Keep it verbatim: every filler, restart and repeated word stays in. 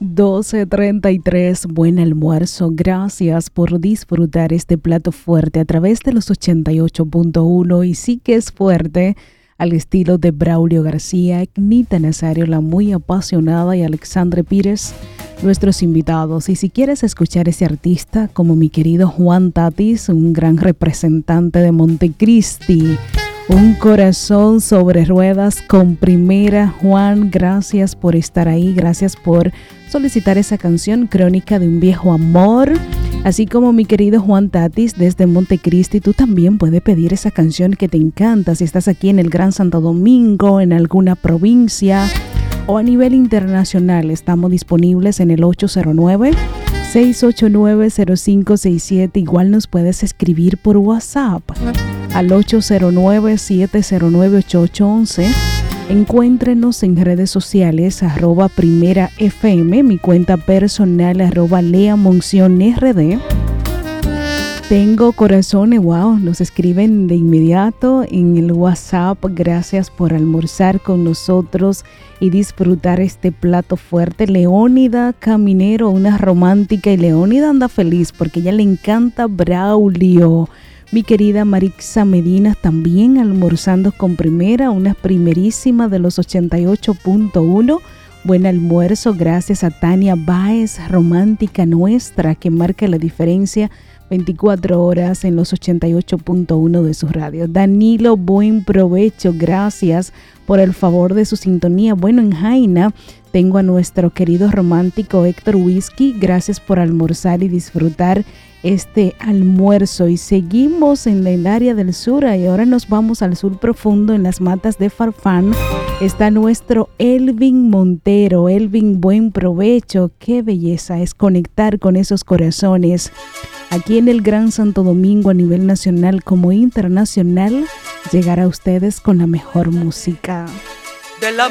doce treinta y tres, buen almuerzo. Gracias por disfrutar este plato fuerte a través de los ochenta y ocho punto uno y sí que es fuerte al estilo de Braulio García, Nita Nazario, la muy apasionada y Alexandre Pires, nuestros invitados. Y si quieres escuchar ese artista como mi querido Juan Tatis, un gran representante de Montecristi, un corazón sobre ruedas con Primera. Juan, gracias por estar ahí, gracias por solicitar esa canción, Crónica de un viejo amor. Así como mi querido Juan Tatis desde Montecristi, tú también puedes pedir esa canción que te encanta si estás aquí en el Gran Santo Domingo, en alguna provincia o a nivel internacional. Estamos disponibles en el ocho cero nueve, seis ocho nueve, cero cinco seis siete. Igual nos puedes escribir por WhatsApp al ocho cero nueve, siete cero nueve, ocho ocho uno uno. Encuéntrenos en redes sociales, arroba Primera F M, mi cuenta personal, arroba Lea Monción R D. Tengo corazones, wow, nos escriben de inmediato en el WhatsApp. Gracias por almorzar con nosotros y disfrutar este plato fuerte. Leónida Caminero, una romántica, y Leónida anda feliz porque ella le encanta Braulio. Mi querida Marixa Medina también almorzando con Primera, una primerísima de los ochenta y ocho punto uno. Buen almuerzo, gracias a Tania Báez, romántica nuestra, que marca la diferencia veinticuatro horas en los ochenta y ocho punto uno de su radio. Danilo, buen provecho, gracias por el favor de su sintonía. Bueno, en Jaina tengo a nuestro querido romántico Héctor Whisky, gracias por almorzar y disfrutar este almuerzo. Y seguimos en el área del sur y ahora nos vamos al sur profundo, en las matas de Farfán. Está nuestro Elvin Montero. Elvin, buen provecho. Qué belleza es conectar con esos corazones aquí en el Gran Santo Domingo, a nivel nacional como internacional, llegar a ustedes con la mejor música. De la